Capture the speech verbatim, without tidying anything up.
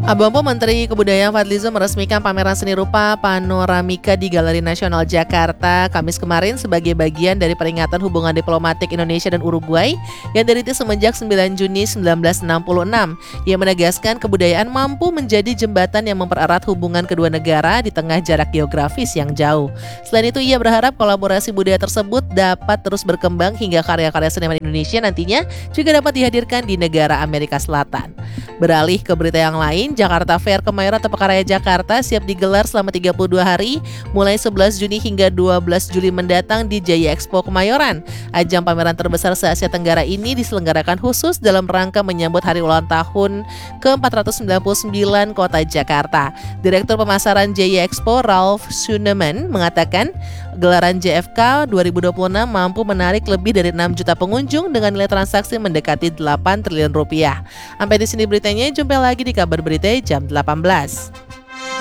Abampo Menteri Kebudayaan Fadlizon meresmikan pameran seni rupa Panoramika di Galeri Nasional Jakarta Kamis kemarin sebagai bagian dari peringatan hubungan diplomatik Indonesia dan Uruguay yang dirintis semenjak sembilan Juni seribu sembilan ratus enam puluh enam. Ia menegaskan kebudayaan mampu menjadi jembatan yang mempererat hubungan kedua negara di tengah jarak geografis yang jauh. Selain itu, ia berharap kolaborasi budaya tersebut dapat terus berkembang hingga karya-karya seniman Indonesia nantinya juga dapat dihadirkan di negara Amerika Selatan. Beralih ke berita yang lain, Jakarta Fair Kemayoran atau Pekaraya Jakarta siap digelar selama tiga puluh dua hari mulai sebelas Juni hingga dua belas Juli mendatang di Jaya Expo Kemayoran. Ajang pameran terbesar se-Asia Tenggara ini diselenggarakan khusus dalam rangka menyambut hari ulang tahun ke empat ratus sembilan puluh sembilan Kota Jakarta. Direktur Pemasaran Jaya Expo Ralph Schuneman mengatakan gelaran J F K dua ribu dua puluh enam mampu menarik lebih dari enam juta pengunjung dengan nilai transaksi mendekati delapan triliun rupiah. Sampai di sini beritanya, jumpa lagi di kabar berita jam delapan belas.